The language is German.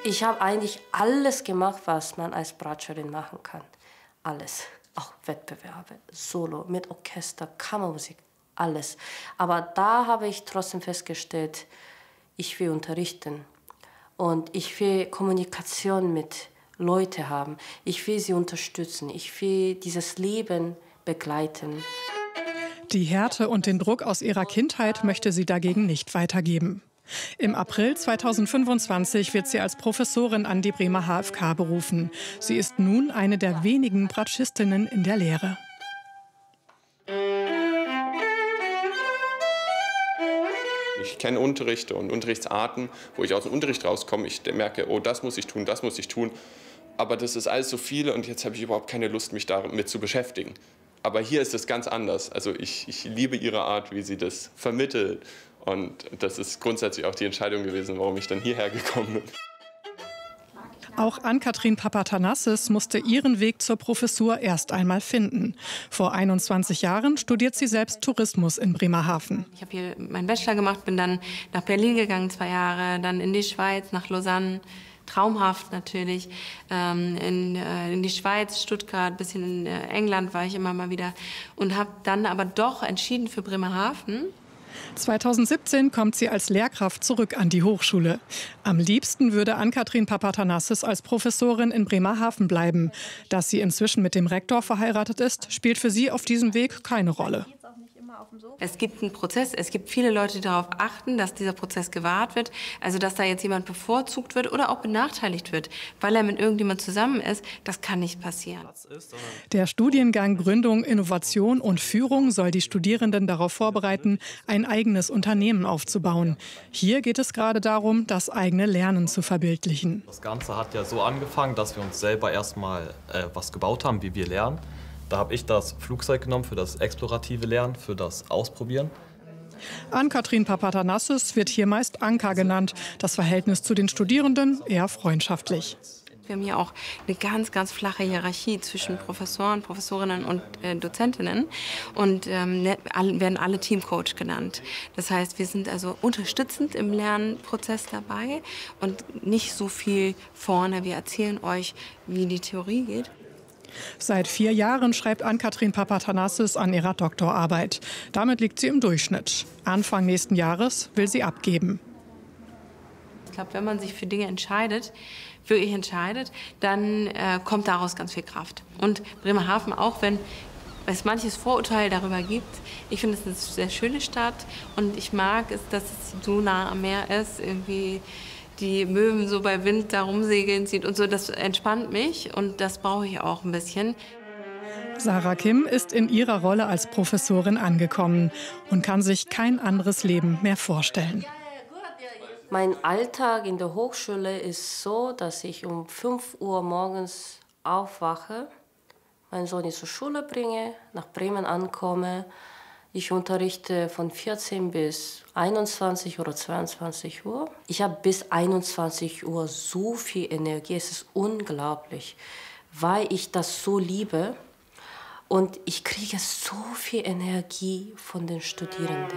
Ich habe eigentlich alles gemacht, was man als Bratscherin machen kann. Alles. Auch Wettbewerbe, Solo, mit Orchester, Kammermusik, alles. Aber da habe ich trotzdem festgestellt, ich will unterrichten. Und ich will Kommunikation mit Leuten haben. Ich will sie unterstützen. Ich will dieses Leben begleiten. Die Härte und den Druck aus ihrer Kindheit möchte sie dagegen nicht weitergeben. Im April 2025 wird sie als Professorin an die Bremer HFK berufen. Sie ist nun eine der wenigen Bratschistinnen in der Lehre. Ich kenne Unterrichte und Unterrichtsarten, wo ich aus dem Unterricht rauskomme. Ich merke, oh, das muss ich tun, das muss ich tun. Aber das ist alles so viel und jetzt habe ich überhaupt keine Lust, mich damit zu beschäftigen. Aber hier ist es ganz anders. Also ich liebe ihre Art, wie sie das vermittelt. Und das ist grundsätzlich auch die Entscheidung gewesen, warum ich dann hierher gekommen bin. Auch Ann-Kathrin Papatanassis musste ihren Weg zur Professur erst einmal finden. Vor 21 Jahren studiert sie selbst Tourismus in Bremerhaven. Ich habe hier meinen Bachelor gemacht, bin dann nach Berlin gegangen, 2 Jahre, dann in die Schweiz, nach Lausanne. Traumhaft natürlich, in die Schweiz, Stuttgart, ein bisschen in England war ich immer mal wieder und habe dann aber doch entschieden für Bremerhaven. 2017 kommt sie als Lehrkraft zurück an die Hochschule. Am liebsten würde Ann-Kathrin Papatanassis als Professorin in Bremerhaven bleiben. Dass sie inzwischen mit dem Rektor verheiratet ist, spielt für sie auf diesem Weg keine Rolle. Es gibt einen Prozess, es gibt viele Leute, die darauf achten, dass dieser Prozess gewahrt wird. Also dass da jetzt jemand bevorzugt wird oder auch benachteiligt wird, weil er mit irgendjemand zusammen ist, das kann nicht passieren. Der Studiengang Gründung, Innovation und Führung soll die Studierenden darauf vorbereiten, ein eigenes Unternehmen aufzubauen. Hier geht es gerade darum, das eigene Lernen zu verbildlichen. Das Ganze hat ja so angefangen, dass wir uns selber erstmal was gebaut haben, wie wir lernen. Da habe ich das Flugzeug genommen für das explorative Lernen, für das Ausprobieren. Ann-Kathrin Papatanassis wird hier meist Anka genannt. Das Verhältnis zu den Studierenden eher freundschaftlich. Wir haben hier auch eine ganz, ganz flache Hierarchie zwischen Professoren, Professorinnen und Dozentinnen und werden alle Teamcoach genannt. Das heißt, wir sind also unterstützend im Lernprozess dabei und nicht so viel vorne. Wir erzählen euch, wie die Theorie geht. Seit 4 Jahren schreibt Ann-Kathrin Papatanassis an ihrer Doktorarbeit. Damit liegt sie im Durchschnitt. Anfang nächsten Jahres will sie abgeben. Ich glaube, wenn man sich für Dinge wirklich entscheidet, dann kommt daraus ganz viel Kraft. Und Bremerhaven, auch wenn es manches Vorurteil darüber gibt, ich finde es eine sehr schöne Stadt und ich mag es, dass es so nah am Meer ist, irgendwie die Möwen so bei Wind da rumsegeln sieht und so, das entspannt mich und das brauche ich auch ein bisschen. Sarah Kim ist in ihrer Rolle als Professorin angekommen und kann sich kein anderes Leben mehr vorstellen. Mein Alltag in der Hochschule ist so, dass ich um 5 Uhr morgens aufwache, meinen Sohn zur Schule bringe, nach Bremen ankomme. Ich unterrichte von 14 bis 21 oder 22 Uhr. Ich habe bis 21 Uhr so viel Energie, es ist unglaublich, weil ich das so liebe und ich kriege so viel Energie von den Studierenden.